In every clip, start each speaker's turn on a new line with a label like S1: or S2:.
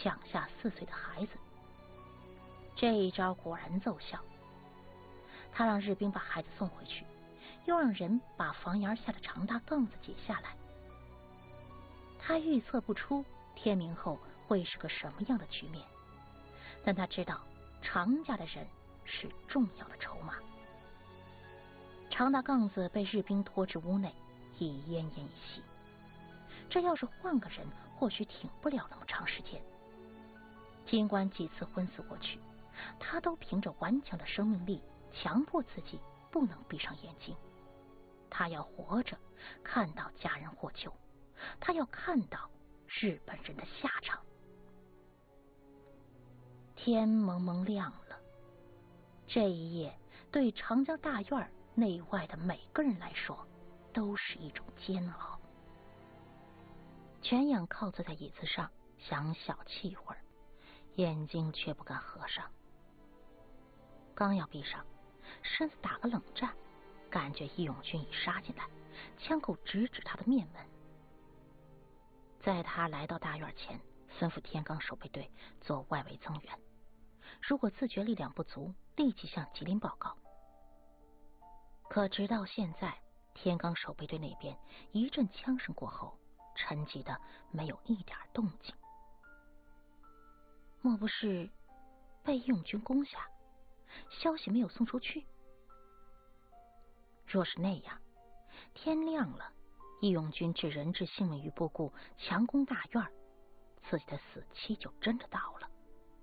S1: 抢下4岁的孩子。这一招果然奏效，他让日兵把孩子送回去，又让人把房檐下的长大杠子解下来。他预测不出天明后会是个什么样的局面，但他知道常家的人是重要的筹码。长大杠子被日兵拖至屋内，一奄奄一息。这要是换个人，或许挺不了那么长时间。尽管几次昏死过去，他都凭着顽强的生命力强迫自己不能闭上眼睛。他要活着看到家人获救，他要看到日本人的下场。天蒙蒙亮了，这一夜对长江大院内外的每个人来说都是一种煎熬。全仰靠坐在椅子上，想小憩一会儿，眼睛却不敢合上。刚要闭上，身子打个冷战，感觉义勇军已杀进来，枪口直指他的面门。在他来到大院前，吩咐天罡守备队做外围增援，如果自觉力量不足，立即向吉林报告。可直到现在，天罡守备队那边一阵枪声过后，沉寂的没有一点动静。莫不是被义勇军攻下，消息没有送出去？若是那样，天亮了，义勇军置人质性命于不顾，强攻大院，自己的死期就真的到了。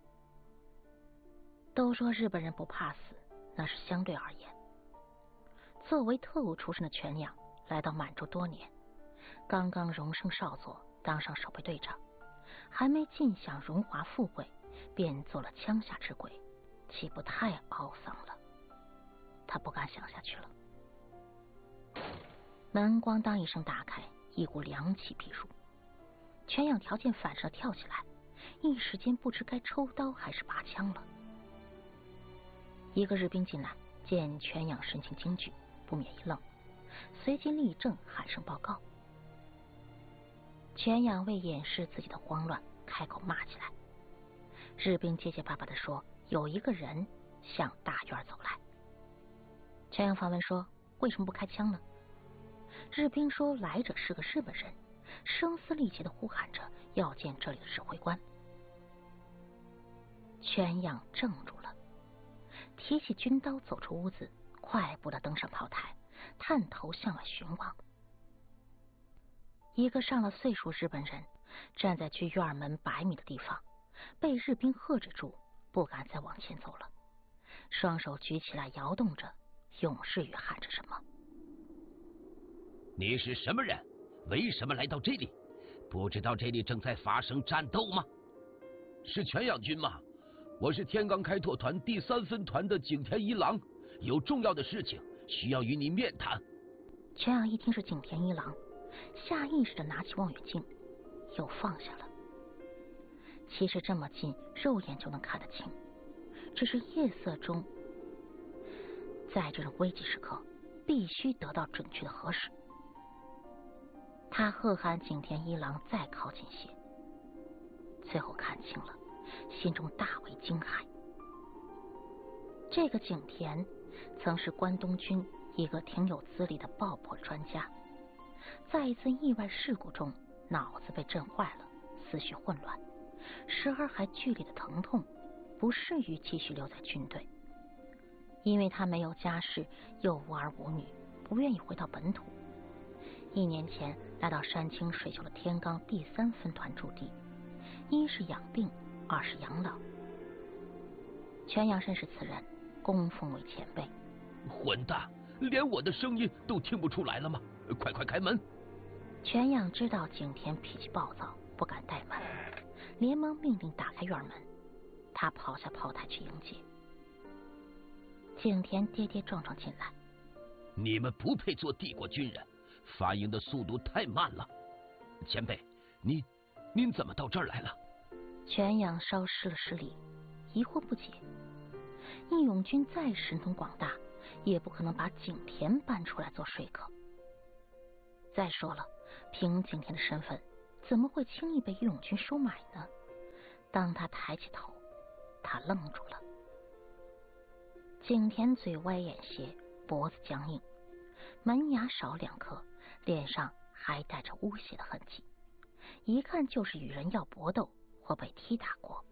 S1: 都说日本人不怕死，那是相对而言。作为特务出身的全仰，来到满洲多年，刚刚荣升少佐，当上守备队长，还没尽享荣华富贵，便做了枪下之鬼，岂不太懊丧了？他不敢想下去了。门咣当一声打开，一股凉气逼入，全仰条件反射跳起来，一时间不知该抽刀还是拔枪了。一个日兵进来，见全仰神情惊惧，不免一愣，随即立正喊声报告。全仰为掩饰自己的慌乱，开口骂起来。日兵结结巴巴地说，有一个人向大院走来。全仰反问说，为什么不开枪呢？日兵说，来者是个日本人，声嘶力竭地呼喊着要见这里的指挥官。全仰怔住了，提起军刀走出屋子，快步地登上炮台，探头向外巡望。一个上了岁数日本人站在距院门100米的地方，被日兵喝止住，不敢再往前走了，双手举起来摇动着，用日语喊着什么。
S2: 你是什么人？为什么来到这里？不知道这里正在发生战斗吗？
S3: 是全仰军吗？我是天罡开拓团第3分团的景田一郎，有重要的事情需要与你面谈。
S1: 全仰一听是景田一郎，下意识地拿起望远镜，又放下了。其实这么近，肉眼就能看得清，只是夜色中，在这种危急时刻，必须得到准确的核实。他喝喊景田一郎再靠近些，最后看清了，心中大为惊骇。这个景田曾是关东军一个挺有资历的爆破专家，在一次意外事故中脑子被震坏了，思绪混乱，时而还剧烈的疼痛，不适于继续留在军队。因为他没有家室，又无儿无女，不愿意回到本土。1年前来到山清水秀的天罡第3分团驻地，一是养病，二是养老。全仰认识此人，供奉为前辈。
S3: 混蛋，连我的声音都听不出来了吗？快开门！
S1: 全仰知道景田脾气暴躁，不敢怠慢，连忙命令打开院门。他跑下炮台去迎接。景田跌跌撞撞进来。
S3: 你们不配做帝国军人，反应的速度太慢了。前辈，您怎么到这儿来了？
S1: 全仰稍施了施礼，疑惑不解。义勇军再神通广大，也不可能把景田搬出来做说客。再说了，凭景田的身份，怎么会轻易被义勇军收买呢？ 当他抬起头，他愣住了。景田嘴歪眼斜，脖子僵硬，门牙少2颗，脸上还带着污血的痕迹，一看就是与人要搏斗或被踢打过。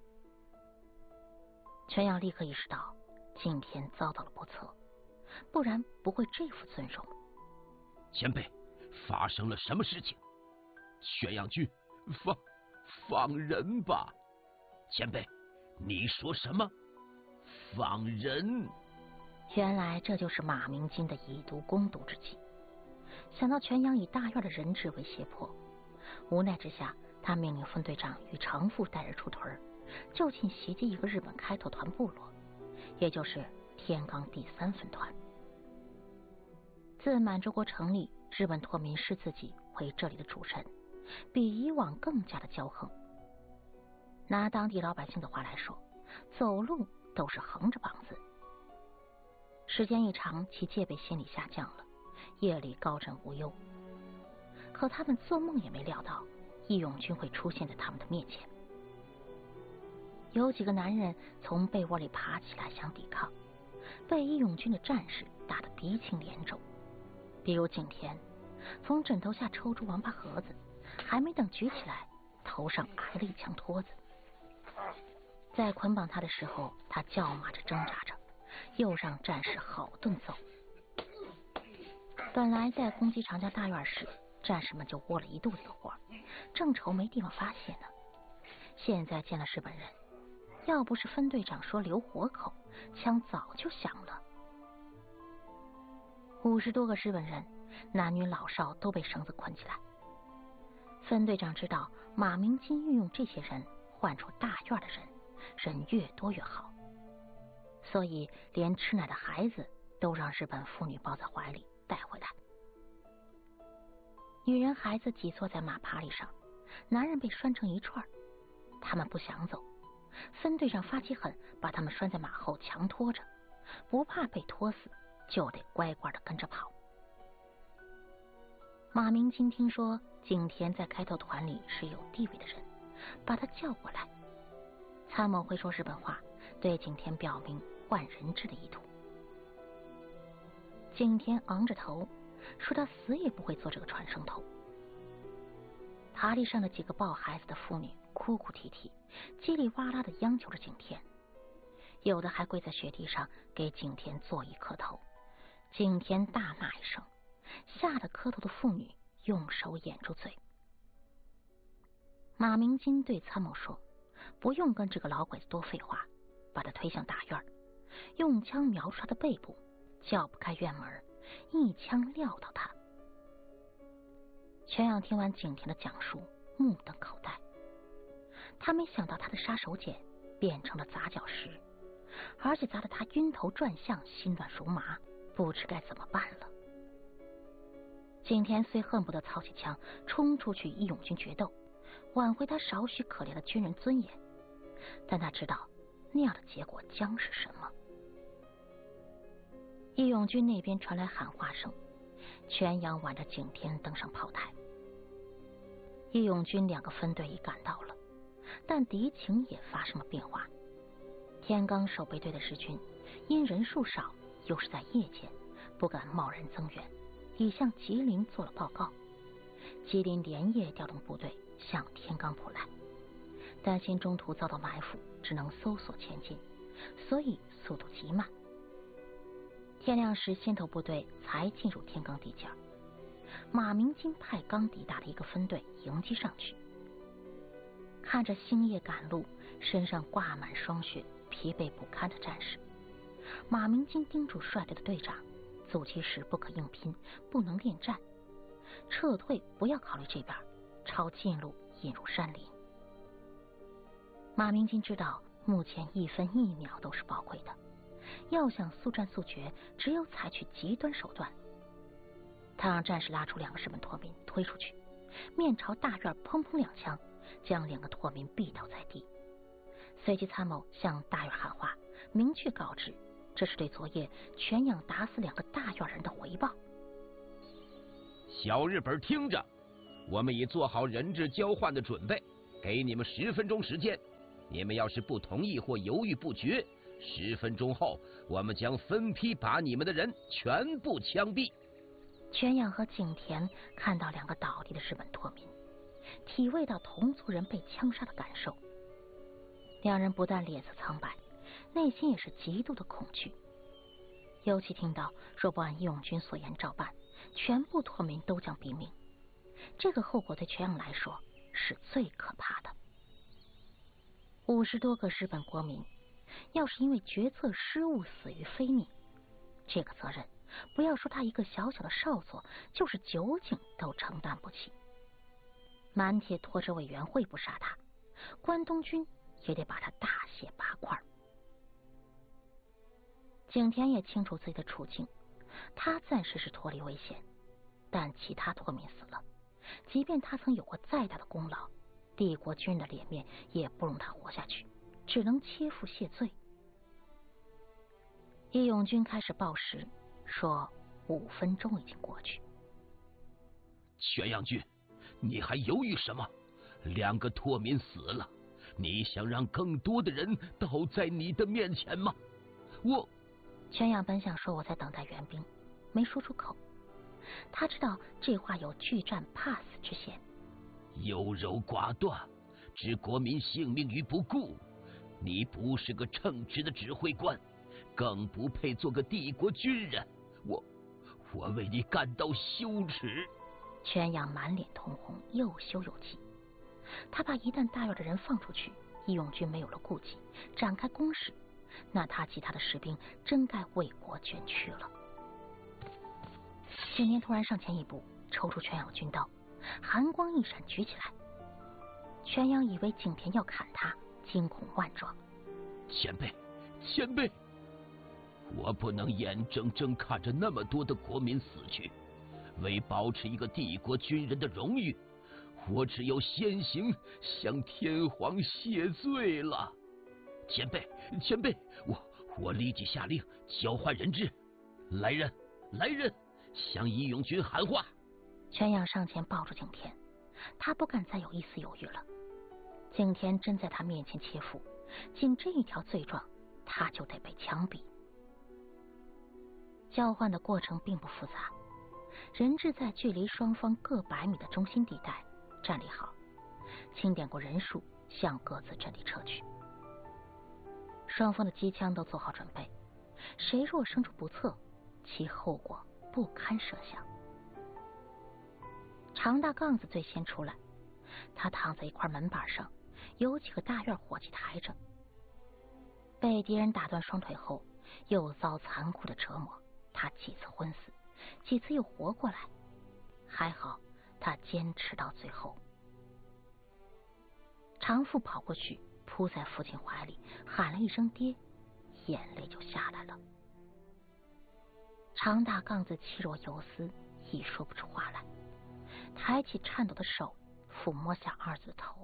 S1: 全阳立刻意识到景田遭到了不测，不然不会这副尊容。
S3: 前辈，发生了什么事情？全阳君，放人吧！前辈，你说什么？放人！
S1: 原来这就是马明金的以毒攻毒之计。想到全阳以大院的人质为胁迫，无奈之下，他命令分队长与常副带人出屯，就近袭击一个日本开拓团部落，也就是天罡第3分团。自满洲国成立，日本拓民视自己为这里的主神，比以往更加的骄横。拿当地老百姓的话来说，走路都是横着膀子。时间一长，其戒备心理下降了，夜里高枕无忧。可他们做梦也没料到，义勇军会出现在他们的面前。有几个男人从被窝里爬起来想抵抗，被义勇军的战士打得鼻青脸肿。比如景田，从枕头下抽出王八盒子，还没等举起来，头上挨了一枪托子。在捆绑他的时候，他叫骂着挣扎着，又让战士好顿揍。本来在攻击长江大院时，战士们就窝了一肚子的火，正愁没地方发泄呢。现在见了日本人，要不是分队长说留活口，枪早就响了。50多个日本人，男女老少都被绳子捆起来。分队长知道马明金运用这些人换出大院的人越多越好，所以连吃奶的孩子都让日本妇女抱在怀里带回来。女人孩子挤坐在马爬犁上，男人被拴成一串，他们不想走。分队长发起狠，把他们拴在马后强拖着，不怕被拖死，就得乖乖的跟着跑。马明金听说景田在开拓团里是有地位的人，把他叫过来。参谋会说日本话，对景田表明换人质的意图。景田昂着头说他死也不会做这个传声筒。爬犁上的几个抱孩子的妇女哭哭啼啼，叽里哇啦的央求着景田，有的还跪在雪地上给景田作揖磕头。景田大骂一声，吓得磕头的妇女用手掩住嘴。马明金对参谋说，不用跟这个老鬼子多废话，把他推向大院，用枪瞄住他的背部，叫不开院门，一枪撂到他。全阳听完景田的讲述，目瞪口呆。他没想到他的杀手锏变成了砸脚石，而且砸得他晕头转向，心乱如麻，不知该怎么办了。景田虽恨不得操起枪冲出去义勇军决斗，挽回他少许可怜的军人尊严，但他知道那样的结果将是什么。义勇军那边传来喊话声，全阳挽着景田登上炮台。义勇军2个分队已赶到了，但敌情也发生了变化。天罡守备队的日军因人数少，又是在夜间，不敢贸然增援，已向吉林做了报告。吉林连夜调动部队向天罡扑来，担心中途遭到埋伏，只能搜索前进，所以速度极慢。天亮时，先头部队才进入天罡地界。马明金派刚抵达的一个分队迎击上去，看着星夜赶路，身上挂满霜雪、疲惫不堪的战士，马明金叮嘱率队的队长，阻击时不可硬拼，不能恋战，撤退不要考虑这边，抄近路引入山林。马明金知道目前1分1秒都是宝贵的，要想速战速决，只有采取极端手段。他让战士拉出2个日本拓民推出去，面朝大院砰砰2枪，将2个拓民毙倒在地。随即参谋向大院喊话，明确告知这是对昨夜全阳打死2个大院人的回报。
S3: 小日本听着，我们已做好人质交换的准备，给你们10分钟时间，
S2: 你们要是不同意或犹豫不决，10分钟后，我们将分批把你们的人全部枪毙。
S1: 全养和景田看到2个倒地的日本脱民，体味到同族人被枪杀的感受。2人不但脸色苍白，内心也是极度的恐惧。尤其听到若不按义勇军所言照办，全部脱民都将毙命，这个后果对全养来说是最可怕的。50多个日本国民，要是因为决策失误死于非命，这个责任不要说他一个小小的少佐，就是酒井都承担不起。满铁拖着委员会不杀他，关东军也得把他大卸8块。景田也清楚自己的处境，他暂时是脱离危险，但其他脱民死了，即便他曾有过再大的功劳，帝国军人的脸面也不容他活下去，只能切腹谢罪。义勇军开始报时，说5分钟已经过去。
S3: 全阳君，你还犹豫什么？2个脱民死了，你想让更多的人倒在你的面前吗？
S1: 全养本想说我在等待援兵，没说出口。他知道这话有拒战怕死之嫌。
S3: 优柔寡断，置国民性命于不顾，你不是个称职的指挥官，更不配做个帝国军人。我为你感到羞耻。
S1: 全养满脸通红，又羞又气。他怕一旦大院的人放出去，义勇军没有了顾忌，展开攻势，那他其他的士兵真该为国捐躯了。景田突然上前一步，抽出全养的军刀，寒光一闪，举起来。全养以为景田要砍他，惊恐万状。
S3: 前辈，我不能眼睁睁看着那么多的国民死去，为保持一个帝国军人的荣誉，我只有先行向天皇谢罪了。前辈，我立即下令交换人质。来人，向义勇军喊话。
S1: 全养上前抱住景田，他不敢再有一丝犹豫了。景田真在他面前切腹，仅这一条罪状，他就得被枪毙。交换的过程并不复杂，人质在距离双方各100米的中心地带站立好，清点过人数，向各自阵地撤去。双方的机枪都做好准备，谁若生出不测，其后果不堪设想。常大杠子最先出来，他躺在一块门板上，有几个大院伙计抬着。被敌人打断双腿后，又遭残酷的折磨，他几次昏死，几次又活过来，还好他坚持到最后。常父跑过去，扑在父亲怀里，喊了一声爹，眼泪就下来了。常大杠子气若游丝，已说不出话来，抬起颤抖的手抚摸下儿子的头。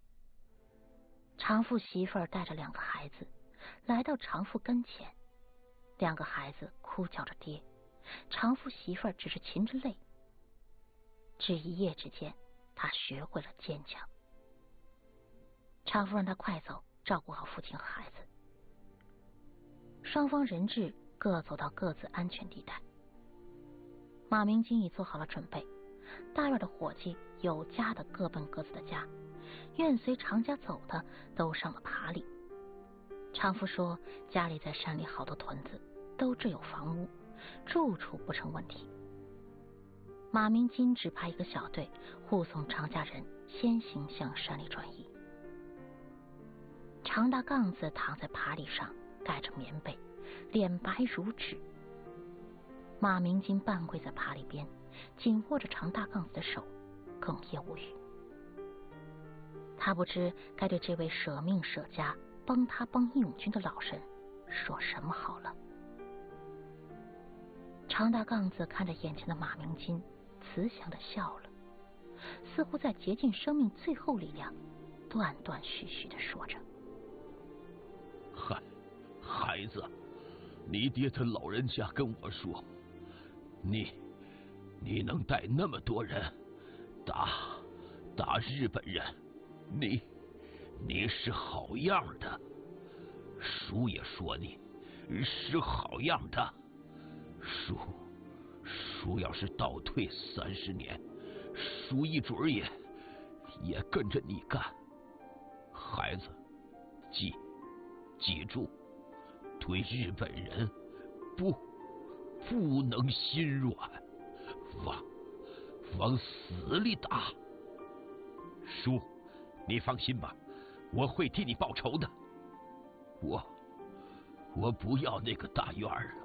S1: 常父媳妇儿带着2个孩子来到常父跟前，2个孩子哭叫着爹，常父媳妇儿只是噙着泪。只一夜之间，他学会了坚强。常父让他快走，照顾好父亲和孩子。双方人质各走到各自安全地带。马明金已做好了准备，大院的伙计有家的各奔各自的家，愿随常家走的都上了爬里。常父说家里在山里好多屯子，都置有房屋，住处不成问题。马明金只派一个小队护送常家人先行向山里转移。常大杠子躺在爬里上，盖着棉被，脸白如纸。马明金半跪在爬里边，紧握着常大杠子的手，哽咽无语。他不知该对这位舍命舍家帮他帮义勇军的老人说什么好了。常大杠子看着眼前的马明金，慈祥地笑了，似乎在竭尽生命最后力量，断断续续地说着：
S3: 孩子，你爹他老人家跟我说，你能带那么多人打日本人， 你是好样的，叔也说你是好样的。叔要是倒退30年，叔一准儿也跟着你干。孩子，记住，对日本人不能心软，往死里打。叔，你放心吧，我会替你报仇的。我不要那个大院了，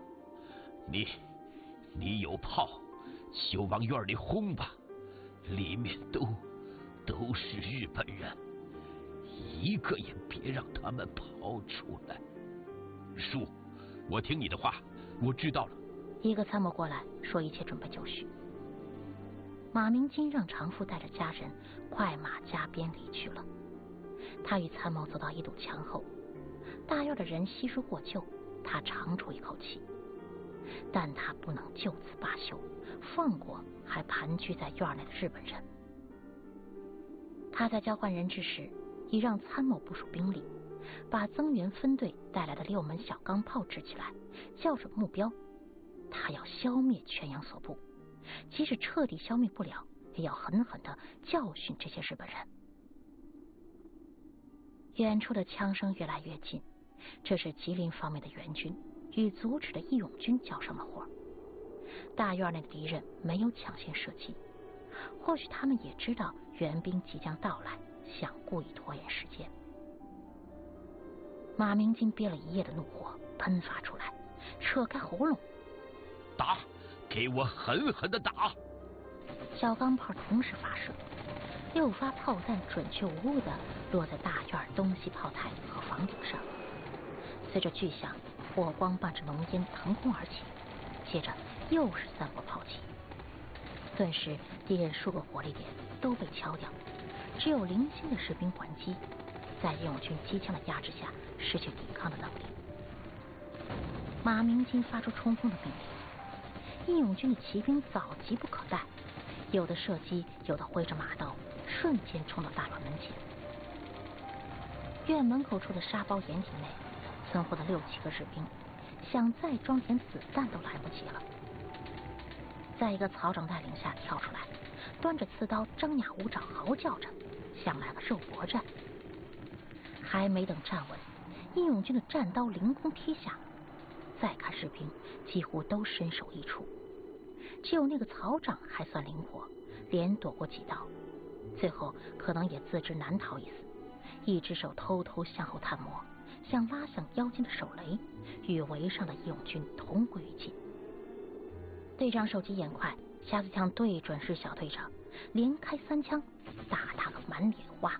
S3: 你有炮就往院里轰吧，里面都是日本人，一个也别让他们跑出来。叔，我听你的话，我知道了。
S1: 一个参谋过来说一切准备就绪。马明金让常父带着家人快马加鞭离去了。他与参谋走到一堵墙后，大院的人悉数获救，他长出一口气，但他不能就此罢休，放过还盘踞在院内的日本人。他在交换人质时，已让参谋部署兵力，把增援分队带来的6门小钢炮支起来，校准目标。他要消灭全阳所部，即使彻底消灭不了，也要狠狠地教训这些日本人。远处的枪声越来越近，这是吉林方面的援军与阻止的义勇军交上了火。大院内的敌人没有抢先射击，或许他们也知道援兵即将到来，想故意拖延时间。马明金憋了一夜的怒火喷发出来，扯开喉咙，
S3: 打，给我狠狠的打！
S1: 小钢炮同时发射，6发炮弹准确无误地落在大院东西炮台和房顶上。随着巨响，火光伴着浓烟腾空而起，接着又是3波炮击。顿时敌人数个火力点都被敲掉，只有零星的士兵还击，在义勇军机枪的压制下失去抵抗的能力。马明金发出冲锋的命令，义勇军的骑兵早急不可待，有的射击，有的挥着马刀，瞬间冲到大院门前。院门口处的沙包掩体内存活的6、7个士兵，想再装点子弹都来不及了。在一个曹长带领下跳出来，端着刺刀张牙舞爪，嚎叫着，想来个肉搏战。还没等站稳，义勇军的战刀凌空劈下，再看士兵几乎都身首异处，只有那个曹长还算灵活，连躲过几刀，最后可能也自知难逃一死，一只手偷偷向后探摸，想拉响腰间的手雷，与围上的义勇军同归于尽。队长手疾眼快，下子枪对准是小队长，连开3枪，打他个满脸花。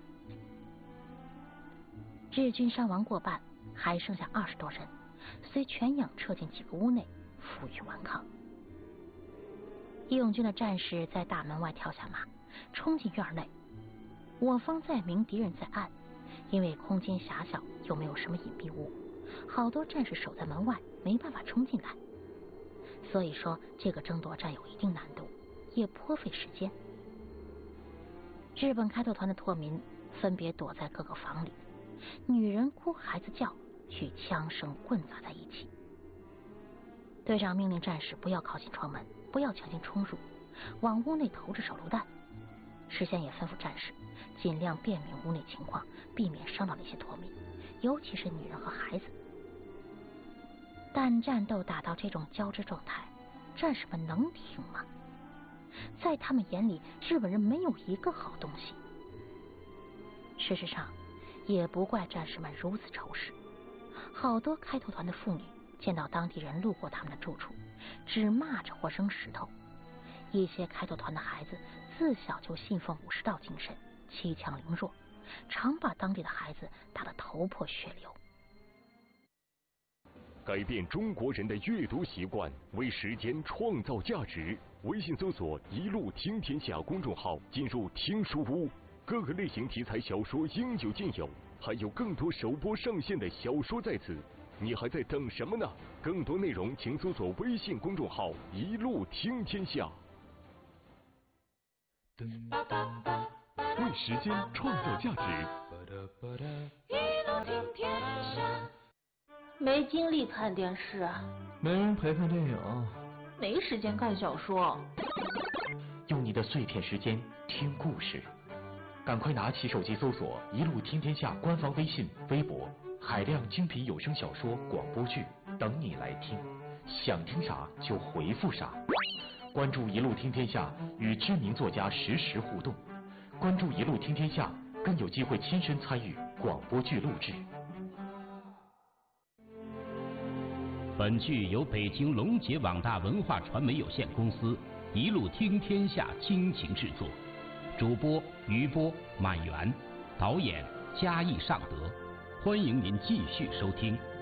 S1: 日军伤亡过半，还剩下20多人，随全养撤进几个屋内，负隅顽抗。义勇军的战士在大门外跳下马，冲进院内。我方在明，敌人在暗，因为空间狭小，又没有什么隐蔽物，好多战士守在门外，没办法冲进来。所以说这个争夺战有一定难度，也颇费时间。日本开拓团的拓民分别躲在各个房里，女人哭，孩子叫，与枪声混杂在一起。队长命令战士不要靠近窗门，不要强行冲入，往屋内投掷手榴弹。事先也吩咐战士尽量辨明屋内情况，避免伤到那些拓民，尤其是女人和孩子。但战斗打到这种交织状态，战士们能停吗？在他们眼里，日本人没有一个好东西。事实上，也不怪战士们如此仇视。好多开拓团的妇女见到当地人路过他们的住处，只骂着或扔石头。一些开拓团的孩子自小就信奉武士道精神，欺强凌弱，常把当地的孩子打得头破血流。
S4: 改变中国人的阅读习惯，为时间创造价值。微信搜索“一路听天下”公众号，进入听书屋，各个类型题材小说应有尽有，还有更多首播上线的小说在此。你还在等什么呢？更多内容请搜索微信公众号“一路听天下”。
S5: 为时间创造价值，
S1: 没精力看电视啊，
S5: 没人陪看电影，
S1: 没时间看小说。
S6: 用你的碎片时间听故事，赶快拿起手机搜索“一路听天下”官方微信、微博，海量精品有声小说、广播剧等你来听，想听啥就回复啥。关注“一路听天下”，与知名作家实时互动。关注“一路听天下”，更有机会亲身参与广播剧录制。
S2: 本剧由北京龙杰网大文化传媒有限公司一路听天下倾情制作，主播余波、满园，导演嘉义尚德。欢迎您继续收听。